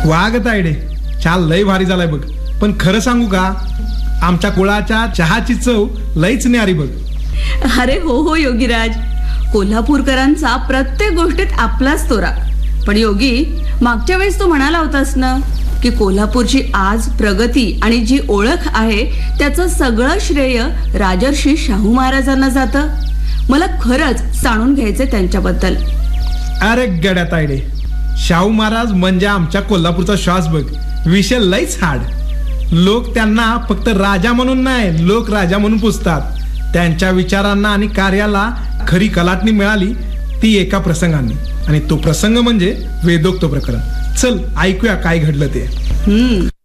वाग तायडे, चहा लय भारी झालाय बघ. पण खरं सांगू का, आमच्या कुळाच्या चहाची चव लयच न्यारी बघ. अरे हो हो योगीराज, कोल्हापूरकरांचा प्रत्येक गोष्टीत आपलाच तोरा. पण योगी, मागच्या वेळेस तू म्हणाला होतास ना की कोल्हापूरची आज प्रगती आणि जी ओळख आहे त्याचं सगळं श्रेय राजर्षी शाहू महाराजांना जातं. मला खरंच जाणून घ्यायचंय त्यांच्याबद्दल. अरे गड्या तायडे, शाहू महाराज म्हणजे आमच्या कोल्हापूरचा श्वास बघ. विषय लयच हाड. लोक त्यांना फक्त राजा म्हणून नाही, लोक राजा म्हणून पुजतात. त्यांच्या विचारांना आणि कार्याला खरी कलाटणी मिळाली ती एका प्रसंगाने, आणि तो प्रसंग म्हणजे वेदोक्त प्रकरण. चल ऐकूया काय घडलं ते.